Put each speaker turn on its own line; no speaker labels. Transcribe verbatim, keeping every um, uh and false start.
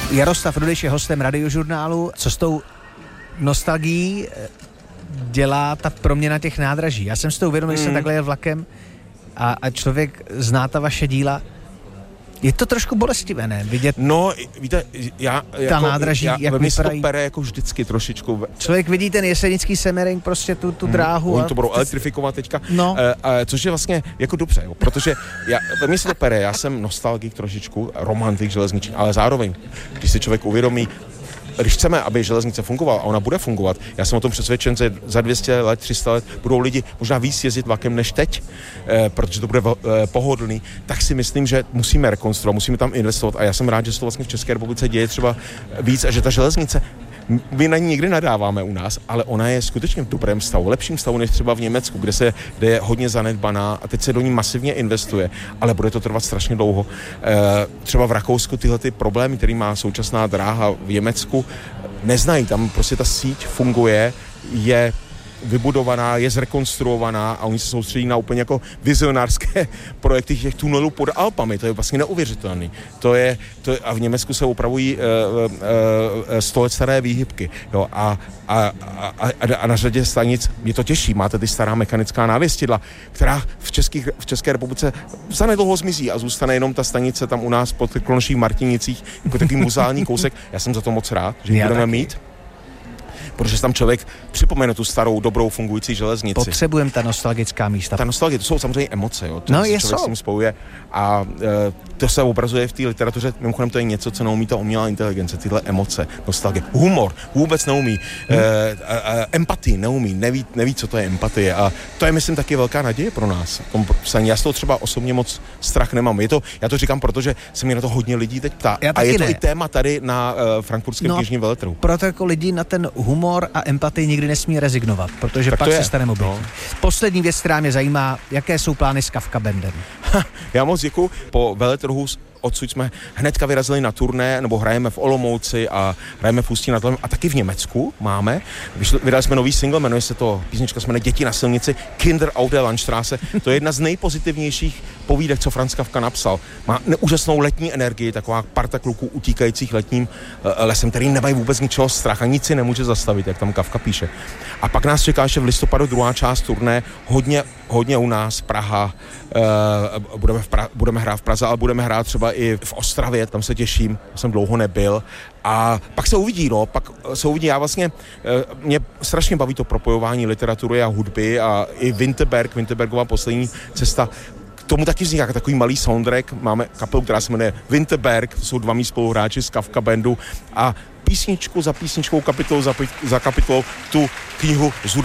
Jaroslav Rudeš je hostem Radiožurnálu. Co s tou nostalgií dělá ta proměna těch nádraží? Já jsem si to uvědomil, že jsem takhle jel vlakem a, a člověk zná ta vaše díla. Je to trošku bolestivé, ne? Vidět
no, víte, já...
ta
jako,
nádraží,
já,
jak vypadají.
to pere jako vždycky trošičku.
Člověk vidí ten jesenický Semmering, prostě tu, tu dráhu.
Oni
a
to budou elektrifikovat teďka,
no.
uh, uh, což je vlastně jako dobře, jo, protože já, ve mně se to pere, já jsem nostalgik trošičku, romantik železniční, ale zároveň, když si člověk uvědomí, když chceme, aby železnice fungovala a ona bude fungovat, já jsem o tom přesvědčen, že za dvě stě let, tři sta let budou lidi možná víc jezdit vlakem než teď, eh, protože to bude eh, pohodlný, tak si myslím, že musíme rekonstruovat, musíme tam investovat a já jsem rád, že se to vlastně v České republice děje třeba víc a že ta železnice, my na ní nikdy nadáváme u nás, ale ona je skutečně v dobrém stavu, lepším stavu než třeba v Německu, kde se kde je hodně zanedbaná a teď se do ní masivně investuje, ale bude to trvat strašně dlouho. E, třeba v Rakousku tyhle ty problémy, který má současná dráha v Německu, neznají, tam prostě ta síť funguje, je vybudovaná, je zrekonstruovaná a oni se soustředí na úplně jako vizionářské projekty těch tunelů pod Alpami. To je vlastně neuvěřitelný. To je, to je, a v Německu se opravují uh, uh, uh, sto let staré výhybky. Jo, a, a, a, a na řadě stanic mě to těší. Máte ty stará mechanická návěstidla, která v, českých, v České republice zanedlouho zmizí a zůstane jenom ta stanice tam u nás pod Klonoších Martinicích jako takový muzeální kousek. Já jsem za to moc rád, že ji budeme taky mít. Protože tam člověk připomene tu starou, dobrou, fungující železnici.
Potřebujeme ta nostalgická místa.
Ta nostalgie, to jsou samozřejmě emoce, jo. To
no,
se
je
člověk
jsou.
s tím spojuje a e, to se obrazuje v té literatuře, mimochodem to je něco, co neumí ta umělá inteligence, tyhle emoce, nostalgie. Humor vůbec neumí, hmm. e, e, empatii neumí, neví, neví, co to je empatie a to je, myslím, taky velká naděje pro nás. Já z toho třeba osobně moc strach nemám. Je to, já to říkám, protože se mě na to hodně lidí teď ptá. A je to ne. i téma tady na uh, frankfurtském
no,
knižním veletrhu.
Proto jako lidi na ten humor a empatii nikdy nesmí rezignovat, protože tak pak se stane obětí. No. Poslední věc, která mě zajímá, jaké jsou plány s Kafka Bandem?
Já moc děkuju. Po veletrhu odsud jsme hnedka vyrazili na turné, nebo hrajeme v Olomouci a hrajeme v Ústí nad Labem a taky v Německu máme. Vydali jsme nový single, jmenuje se to, písnička se jmenuje Děti na silnici, Kinder auf der Landstraße. To je jedna z nejpozitivnějších povídek, co Franz Kafka napsal. Má úžasnou letní energii, taková parta kluků utíkajících letním lesem, který nemají vůbec ničeho strach a nic si nemůže zastavit, jak tam Kafka píše. A pak nás čeká ještě v listopadu druhá část turné, hodně, hodně u nás, Praha, uh, budeme, v pra- budeme hrát v Praze, ale budeme hrát třeba i v Ostravě, tam se těším, jsem dlouho nebyl. A pak se uvidí, no, pak se uvidí, já vlastně, mě strašně baví to propojování literatury a hudby a i Winterberg, Winterbergova poslední cesta, k tomu taky vzniká takový malý soundtrack, máme kapelu, která se jmenuje Winterberg, to jsou dva mý spoluhráči z Kafka Bandu a písničku za písničkou, kapitolu za, za kapitolou tu knihu